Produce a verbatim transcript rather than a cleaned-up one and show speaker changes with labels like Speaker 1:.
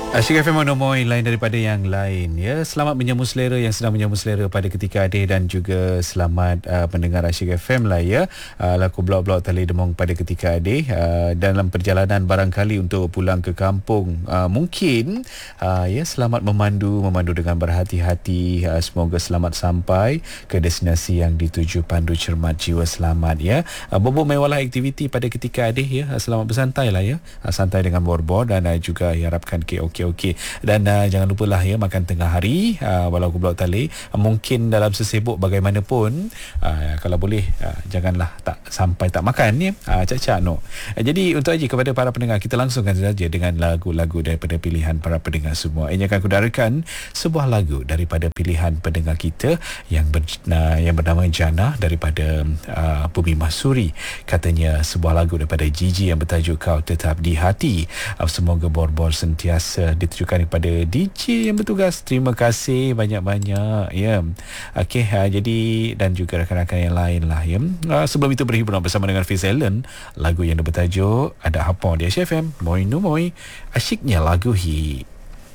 Speaker 1: Asyik F M Monomoy lain daripada yang lain ya. Selamat menyambut selera yang sedang menyambut selera pada ketika adik dan juga selamat uh, pendengar Asyik F M lah ya. Uh, laku blok-blok Tali Demong pada ketika adik uh, dalam perjalanan barangkali untuk pulang ke kampung. Uh, mungkin uh, ya selamat memandu memandu dengan berhati-hati. Uh, semoga selamat sampai ke destinasi yang dituju, pandu cermat jiwa selamat ya. Uh, Bobok mewahlah aktiviti pada ketika adik ya. Uh, selamat bersantai lah ya. Uh, santai dengan bor-bor dan uh, juga harapkan ke okey okey. Dan uh, jangan lupalah ya makan tengah hari uh, walau ke blok tali. Uh, mungkin dalam sesibuk bagaimanapun uh, kalau boleh uh, janganlah tak sampai tak makan ya. Uh, cak-cak no. Uh, jadi untuk aja kepada para pendengar, kita langsungkan saja dengan lagu-lagu daripada pilihan para pendengar semua. Ini akan kudarakan sebuah lagu daripada pilihan pendengar kita yang ber, uh, yang bernama Jana daripada uh, Bumi Masuri. Katanya sebuah lagu daripada Gigi yang bertajuk Kau Tetap di Hati. Uh, semoga bor-bor sentiasa ditujukan kepada D J yang bertugas. Terima kasih banyak-banyak ya. Okey, uh, jadi dan juga rakan-rakan yang lain lah ya. Uh, sebelum itu berhiburan bersama dengan Fiz Allen, lagu yang bertajuk Ada Apa di Asyik F M. Moi no moi. Asyiknya lagu hit.